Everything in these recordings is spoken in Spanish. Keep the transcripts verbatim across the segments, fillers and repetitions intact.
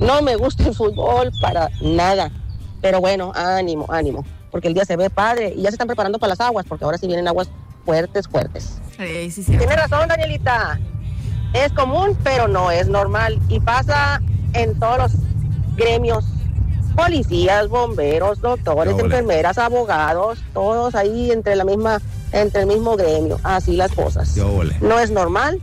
No me gusta el fútbol para nada. Pero bueno, ánimo, ánimo. Porque el día se ve padre y ya se están preparando para las aguas, porque ahora sí vienen aguas fuertes, fuertes. Sí, sí, sí. Tienes razón, Danielita. Es común, pero no es normal. Y pasa en todos los gremios. Policías, bomberos, doctores, Qué ole. enfermeras, abogados, todos ahí entre la misma, entre el mismo gremio. Así las cosas. Qué ole. No es normal,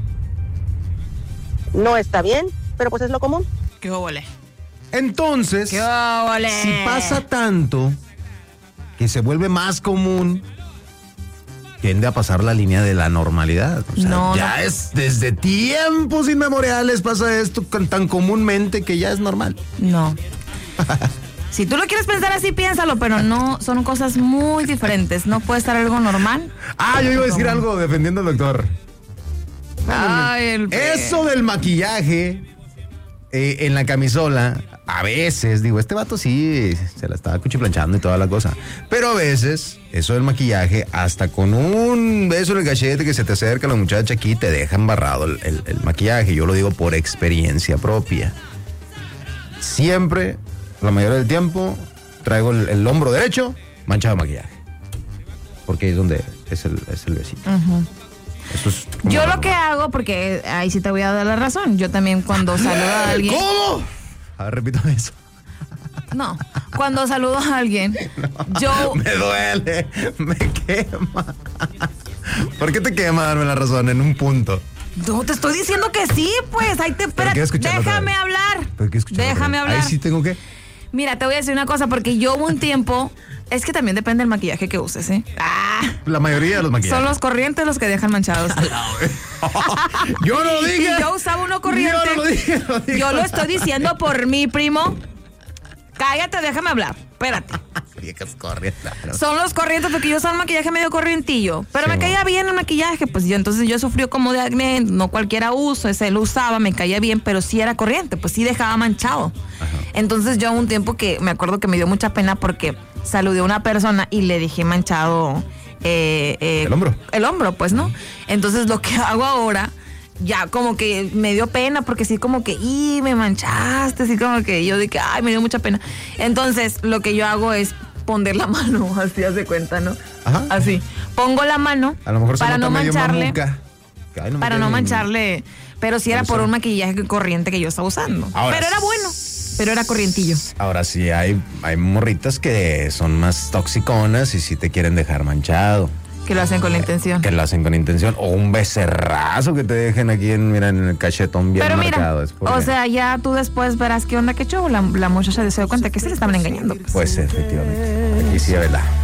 no está bien, pero pues es lo común. ¡Qué óvole! Entonces, ¡Qué óvole! si pasa tanto que se vuelve más común, tiende a pasar la línea de la normalidad. O sea, No, ya no. es desde tiempos inmemoriales pasa esto con- tan comúnmente que ya es normal. No. Si tú lo quieres pensar así, piénsalo, pero no, son cosas muy diferentes. No puede estar algo normal. Ah, yo iba a decir algo defendiendo al doctor. Ay, el... Eso del maquillaje eh, en la camisola, a veces, digo, este vato sí se la estaba cuchiplanchando y toda la cosa. Pero a veces, eso del maquillaje, hasta con un beso en el cachete que se te acerca la muchacha aquí, te deja embarrado el, el- el maquillaje. Yo lo digo por experiencia propia. Siempre, la mayoría del tiempo, traigo el, el hombro derecho manchado de maquillaje. Porque es donde es el, es el besito. Eso es como Yo lo normal. que hago, porque ahí sí te voy a dar la razón. Yo también cuando saludo a alguien... ¿Cómo? A ver, repítame eso. No, cuando saludo a alguien, yo... Me duele, me quema. ¿Por qué te quema darme la razón en un punto? No, te estoy diciendo que sí, pues. Ahí te espera. quiero escucharlo otra Déjame vez. hablar. Pero quiero escucharlo Déjame otra vez. hablar. Ahí sí tengo que. Mira, te voy a decir una cosa, porque yo hubo un tiempo... Es que también depende del maquillaje que uses, ¿eh? Ah, La mayoría de los maquillajes. son los corrientes los que dejan manchados. Yo no dije. Y yo usaba uno corriente. Yo no lo dije, lo dijo. Yo lo estoy diciendo por mí, primo. Cállate, déjame hablar. Espérate. Viejas corrientes. Son los corrientes porque yo usaba un maquillaje medio corrientillo. Pero Sí, me caía bueno. bien el maquillaje. Pues yo entonces yo sufrió como de acné. No cualquiera uso. Ese lo usaba, me caía bien, pero sí era corriente. Pues sí dejaba manchado. Entonces yo un tiempo que me acuerdo que me dio mucha pena porque saludé a una persona y le dejé manchado eh, eh, ¿El hombro? El hombro, pues, ¿no? Entonces lo que hago ahora, ya como que me dio pena porque sí como que, y me manchaste, así como que yo dije, ay, me dio mucha pena. Entonces lo que yo hago es poner la mano, así hace cuenta, ¿no? Ajá. Así. Pongo la mano A lo mejor se para nota no medio mancharle, mamuca. Ay, me para quedé no en- mancharle, pero sí era Por por eso. un maquillaje corriente que yo estaba usando. Ahora Pero era bueno, pero era corrientillo. Ahora sí, hay, hay morritas que son más toxiconas y sí te quieren dejar manchado. Que lo hacen con la intención. Que lo hacen con intención. O un becerrazo que te dejen aquí en, mira, en el cachetón bien Pero mira, marcado. Es porque- o sea, ya tú después verás qué onda, qué show. La, la muchacha se dio cuenta que se le estaban engañando. Pues. Pues efectivamente. Aquí sí, es verdad.